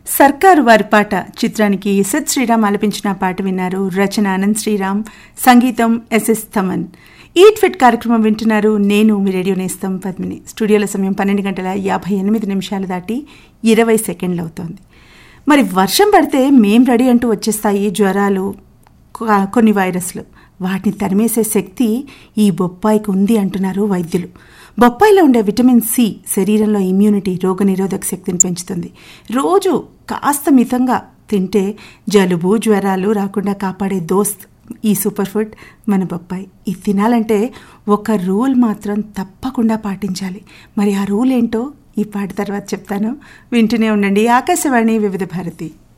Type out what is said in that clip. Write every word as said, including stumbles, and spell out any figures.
సర్కారు వారి పాట చిత్రానికి ఎస్ఎస్ శ్రీరామ్ ఆలపించిన పాట విన్నారు. రచన అనంత్ శ్రీరామ్, సంగీతం ఎస్ఎస్ థమన్. ఈట్ ఫిట్ కార్యక్రమం వింటున్నారు. నేను మీ రేడియో నేస్తం పద్మిని. స్టూడియోల సమయం పన్నెండు గంటల యాభై ఎనిమిది నిమిషాలు దాటి ఇరవై సెకండ్లు అవుతోంది. మరి వర్షం పడితే మేం రెడీ అంటూ వచ్చేస్తాయి జ్వరాలు, కొన్ని వైరస్లు. వాటిని తరిమేసే శక్తి ఈ బొప్పాయికి ఉంది అంటున్నారు వైద్యులు. బొప్పాయిలో ఉండే విటమిన్ సి శరీరంలో ఇమ్యూనిటీ, రోగనిరోధక శక్తిని పెంచుతుంది. రోజు కాస్త మితంగా తింటే జలుబు జ్వరాలు రాకుండా కాపాడే దోస్త్ ఈ సూపర్ ఫుడ్ మన బొప్పాయి. ఇది తినాలంటే ఒక రూల్ మాత్రం తప్పకుండా పాటించాలి. మరి ఆ రూల్ ఏంటో ఈ పాట తర్వాత చెప్తాను. వింటూనే ఉండండి. ఆకాశవాణి వివిధ భారతి.